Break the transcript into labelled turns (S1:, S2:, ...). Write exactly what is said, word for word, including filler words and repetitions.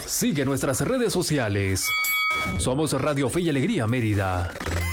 S1: Sigue nuestras redes sociales. Somos Radio Fe y Alegría Mérida.